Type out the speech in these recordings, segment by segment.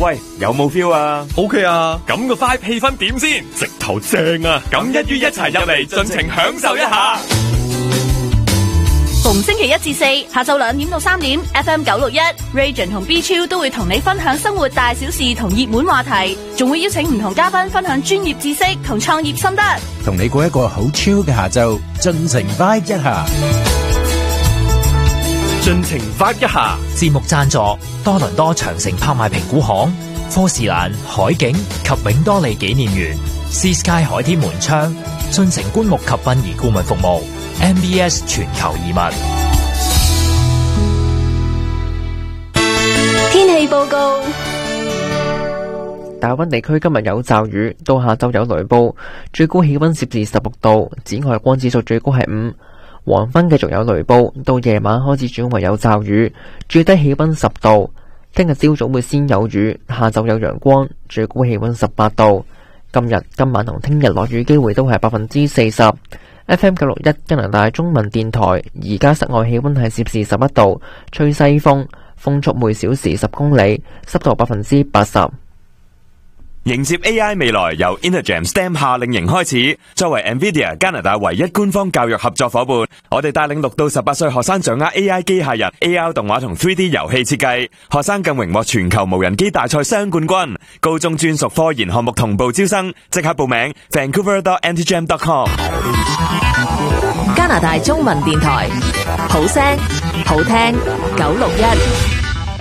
喂，有冇 feel 啊 ？OK 啊，咁個 vibe 氣氛點先？直頭正啊！咁一於一齊入嚟，盡情享受一下。 逢星期1至4下晝2點到3點 ，FM 961 Region 同 B 超都會同你分享生活大小事同熱門話題，仲會邀請唔同嘉賓分享專業知識同創業心得， 同你過一個好 chill 嘅下晝，盡情 vibe 一下。 盡情 vibe 一下。 節目贊助多倫多長城拍賣評估行、科士蘭海景及永多利紀念園、Sea Sky 海天門窗、盡情棺木及殯儀顧問服務、MBS 全球移民。 天氣報告： 大溫地區今日有驟雨，到下晝有雷暴，最高氣溫攝氏16度，紫外光指數最高係5。黃昏繼續有雷暴，到夜晚開始轉為有驟雨，最低氣溫10度。聽日朝早會先有雨，下晝有陽光，最高氣溫18度。今日、今晚同聽日落雨機會都係40%。FM 961加拿大中文電台，而家室外氣溫係攝氏11度，吹西風，風速每小時10公里，濕度80%。 迎接 AI 未來，由 Intergem STEM 夏令營開始。作為 NVIDIA 加拿大唯一官方教育合作伙伴，我哋帶領6到18歲學生掌握 AI 機械人、AR 動畫同 3D 遊戲設計。學生更榮獲全球無人機大賽雙冠軍。高中專屬科研項目同步招生，即刻報名 Vancouver.antigem.com。 加拿大中文電台，好聲好聽961。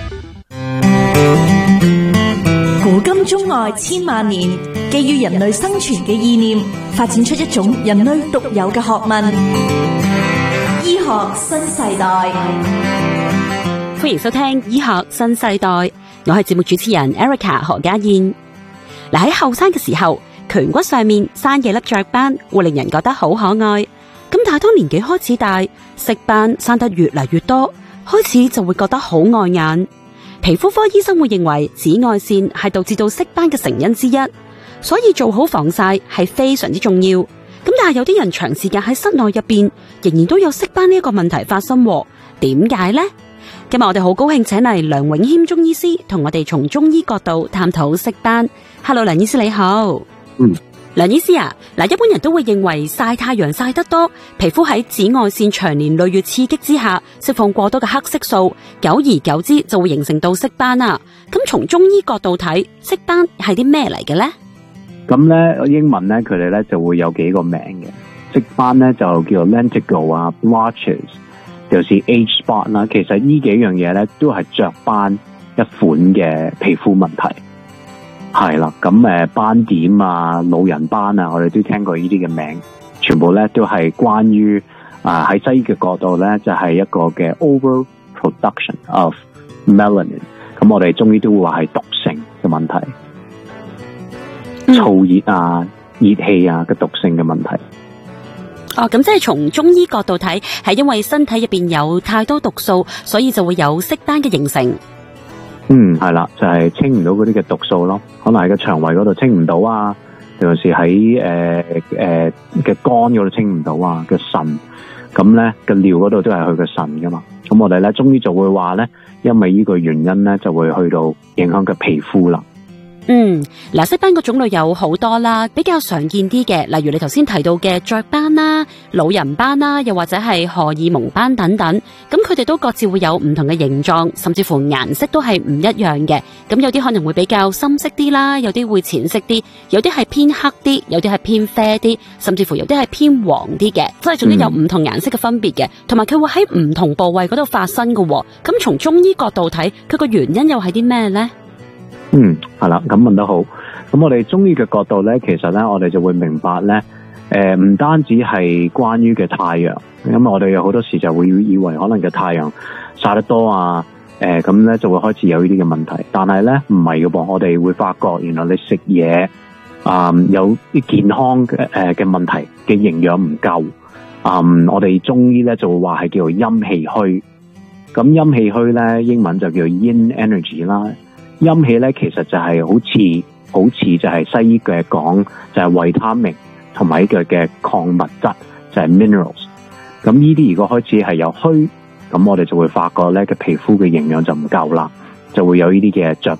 古今中外千萬年，基於人類生存嘅意念，發展出一種人類獨有嘅學問——醫學新世代。 歡迎收聽醫學新世代，我係節目主持人 Erica 何家燕。喺後生嘅時候，顴骨上面生嘅粒雀斑會令人覺得好可愛。咁但係當年紀開始大，色斑生得越嚟越多，開始就會覺得好礙眼。皮膚科醫生會認為紫外線係導致到色斑嘅成因之一，所以做好防曬係非常之重要。咁但係有啲人長時間喺室內入邊，仍然都有色斑呢一個問題發生，點解呢？今日我哋好高興請嚟梁永謙中醫師同我哋從中醫角度探討色斑。Hello， 梁醫師你好。梁醫師啊，一般人都會認為曬太陽曬得多，皮膚喺紫外線長年累月刺激之下，釋放過多嘅黑色素，久而久之就會形成到色斑啊。咁從中醫角度睇，色斑係啲咩嚟嘅呢？ 咁咧英文咧佢哋咧就會有幾個名嘅，色斑咧就叫做 lentigo 啊 blotches， 就是 age spot 啦。其實呢幾樣嘢咧都係雀斑一款嘅皮膚問題。係啦，咁斑點啊、老人斑啊，我哋都聽過呢啲嘅名，全部咧都係關於喺西醫嘅角度咧，就係一個嘅 overproduction of melanin。咁我哋中醫都會話係毒性嘅問題，燥熱啊、熱氣啊嘅毒性嘅問題。 哦，咁即係從中醫角度睇，係因為身體入邊有太多毒素，所以就會有色斑嘅形成。 係啦，就係清唔到嗰啲嘅毒素咯，可能喺個腸胃嗰度清唔到啊，尤其是喺嘅肝嗰度清唔到啊，嘅腎，咁咧嘅尿嗰度都係去個腎噶嘛，咁我哋咧中醫就會話咧，因為呢個原因咧就會去到影響個皮膚啦。 色斑個種類有好多啦，比較常見啲嘅，例如你頭先提到嘅雀斑啦、老人斑啦，又或者係荷爾蒙斑等等，咁佢哋都各自會有唔同嘅形狀，甚至乎顏色都係唔一樣嘅。咁有啲可能會比較深色啲啦，有啲會淺色啲，有啲係偏黑啲，有啲係偏啡啲，甚至乎有啲係偏黃啲嘅，即係總之有唔同顏色嘅分別嘅，同埋佢會喺唔同部位嗰度發生嘅。咁從中醫角度睇，佢個原因又係啲咩呢？ 係啦，咁問得好。咁我哋中醫嘅角度咧，其實咧我哋就會明白咧，唔單止係關於嘅太陽，咁我哋有好多時就會以為可能嘅太陽曬得多啊，咁咧就會開始有呢啲嘅問題。但係咧唔係嘅噃，我哋會發覺原來你食嘢有啲健康嘅問題嘅營養唔夠，我哋中醫咧就會話係叫做陰氣虛。咁陰氣虛咧英文就叫做 yin energy 啦。陰氣咧其實就係好似就係西醫嘅講，就係維他命同埋呢個嘅礦物質，就係 minerals。咁呢啲如果開始係有虛，咁我哋就會發覺咧嘅皮膚嘅營養就唔夠啦，就會有呢啲嘅雀